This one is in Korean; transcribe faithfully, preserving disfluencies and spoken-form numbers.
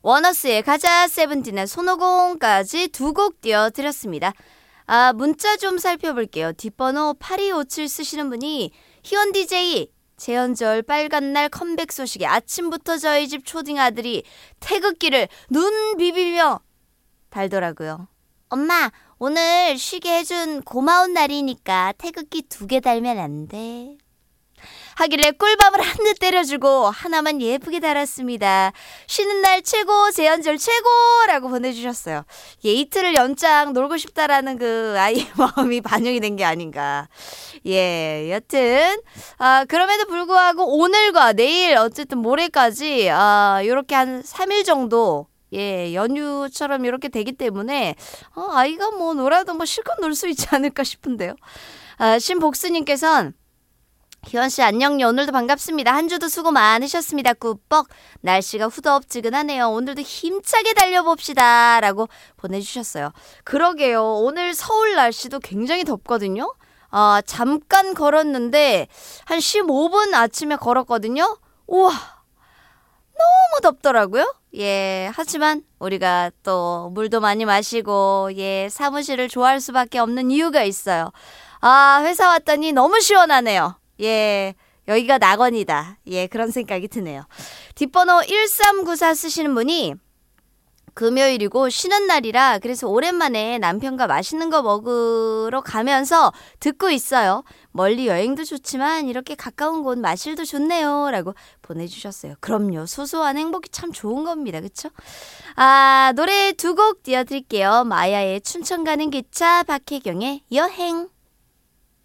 원어스의 가자, 세븐틴의 손오공까지 두 곡 띄워드렸습니다. 아, 문자 좀 살펴볼게요. 뒷번호 팔이오칠 쓰시는 분이 희원 디제이 재연절 빨간 날 컴백 소식에 아침부터 저희 집 초딩 아들이 태극기를 눈 비비며 달더라고요. 엄마, 오늘 쉬게 해준 고마운 날이니까 태극기 두 개 달면 안 돼? 하길래 꿀밤을 한 대 때려주고 하나만 예쁘게 달았습니다. 쉬는 날 최고, 재연절 최고라고 보내주셨어요. 예, 이틀을 연장 놀고 싶다라는 그 아이의 마음이 반영이 된 게 아닌가. 예, 여튼 아, 그럼에도 불구하고 오늘과 내일 어쨌든 모레까지 아, 요렇게 한 삼 일 정도 예, 연휴처럼 이렇게 되기 때문에 어, 아이가 뭐 놀아도 뭐 실컷 놀 수 있지 않을까 싶은데요. 아, 신복수님께서는 희원씨 안녕요. 오늘도 반갑습니다. 한 주도 수고 많으셨습니다. 꾸뻑. 날씨가 후덥지근하네요. 오늘도 힘차게 달려봅시다 라고 보내주셨어요. 그러게요. 오늘 서울 날씨도 굉장히 덥거든요. 아, 잠깐 걸었는데 한 십오 분 아침에 걸었거든요. 우와, 너무 덥더라고요. 예, 하지만 우리가 또 물도 많이 마시고 예, 사무실을 좋아할 수밖에 없는 이유가 있어요. 아, 회사 왔더니 너무 시원하네요. 예, 여기가 낙원이다. 예, 그런 생각이 드네요. 뒷번호 일삼구사 쓰시는 분이 금요일이고 쉬는 날이라 그래서 오랜만에 남편과 맛있는 거 먹으러 가면서 듣고 있어요. 멀리 여행도 좋지만 이렇게 가까운 곳 마실도 좋네요 라고 보내주셨어요. 그럼요. 소소한 행복이 참 좋은 겁니다. 그쵸? 아, 노래 두 곡 띄워드릴게요. 마야의 춘천 가는 기차, 박혜경의 여행.